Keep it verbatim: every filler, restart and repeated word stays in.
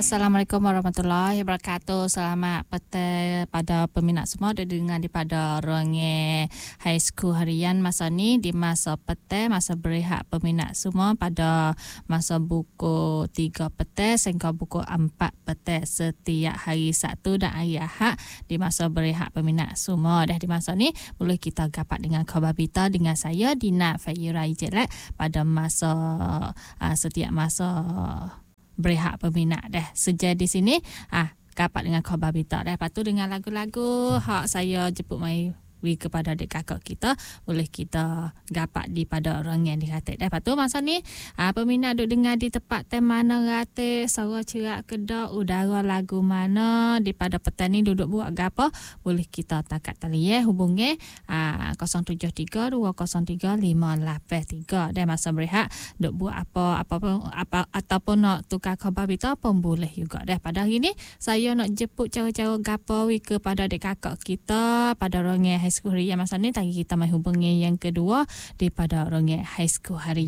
Assalamualaikum warahmatullahi wabarakatuh. Selamat petang pada peminat semua ada dengar daripada Ronge High School Harian masa ni di masa petang, masa berehat peminat semua pada masa pukul tiga petang sehingga pukul empat petang setiap hari Sabtu dan hari Ahad di masa berehat peminat semua. Dah di masa ni boleh kita gapat dengan khabar berita dengan saya Dina Fayira Ijelat pada masa uh, setiap masa berehat peminat dah. Sejak di sini ah dapat dengan khabar berita dah. Lepas tu dengan lagu-lagu hak saya jemput mai wi kepada adik kakak kita, boleh kita gapat di pada orang yang dikata dah. Lepas tu masa ni ah, peminat duk dengar di tempat tem mana rate suara cerak kedak udara lagu mana di pada petang ni duduk buat gapo, boleh kita takat tali eh hubungi ah, kosong tujuh tiga dua kosong tiga lima lapan tiga dan masa berehat duk buat apa apa pun apa ataupun nak tukar khabar berita pun boleh juga dah. Pada hari ni saya nak jemput cara-cara gapo wi kepada adik kakak kita pada orang yang High School Harian masa ni. Tadi kita mai hubungi yang kedua daripada Ronge High School Harian.